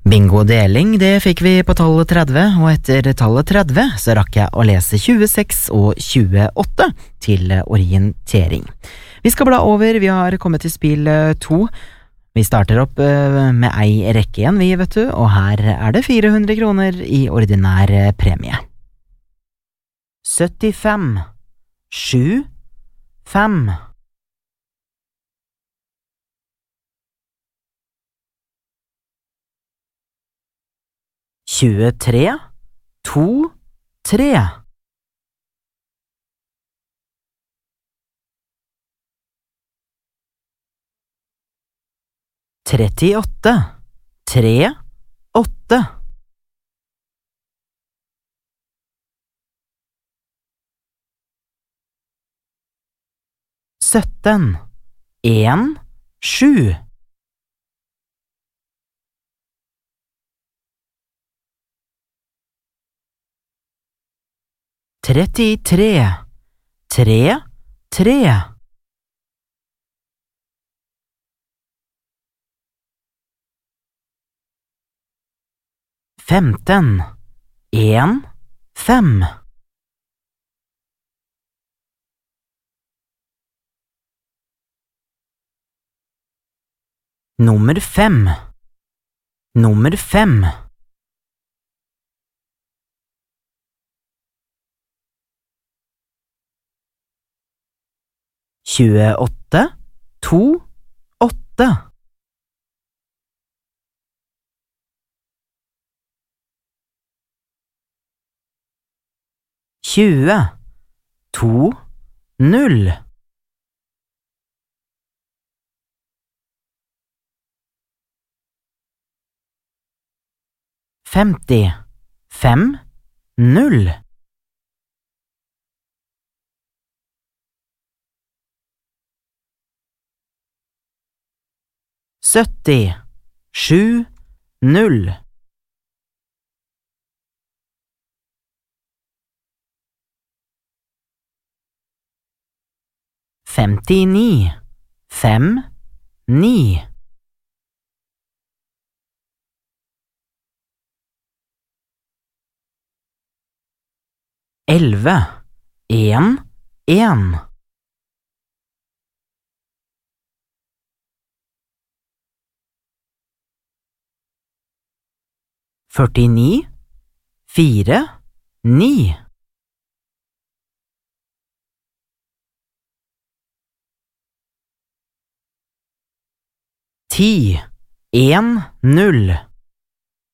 Bingo-deling, det fikk vi på tallet 30, og etter tallet 30 så rakk jeg å lese 26 og 28 til orientering. Vi skal bla over, vi har kommet til spill 2. Vi starter opp med ei rekke igjen, vi vet du, og her er det 400 kroner i ordinær premie. 75, 7, 5. 23, 2, 3. 38, 3, 8. 17, 1, 7. 33, 3, 3. 15, 1, 5. 5, 5. 28, 2, 8. 20, 2, 0. 50, 5, 0. 70, 7, 0. 59, 5, 9. 11, 1, 1. 49, 4, 9. 10, 1, 0.